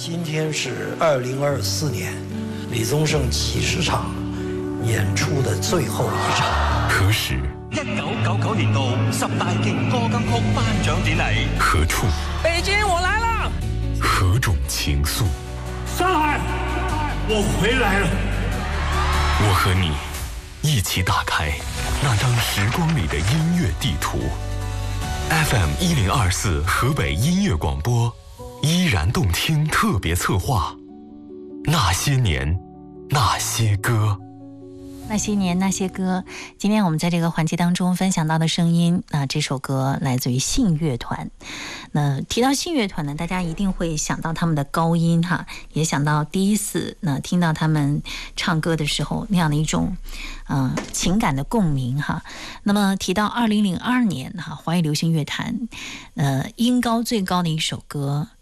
今天是2024年李宗盛几十场演出的最后一场。 何时 ？1999年度10大勁歌金曲頒獎典禮。 何處？ 北京，我來了。 何種情愫？ 上海，我回來了。 我和你一起打開那張時光裡的音樂地圖。FM 1024河北音樂廣播，依然動聽特別策劃。那些年，那些歌。 那些年那些歌，今天我们在这个环节当中分享到的声音，那这首歌来自于信乐团。那提到信乐团呢，大家一定会想到他们的高音哈，也想到第一次听到他们唱歌的时候那样的一种情感的共鸣哈。那么提到2002年哈，华语流行乐坛音高最高的一首歌，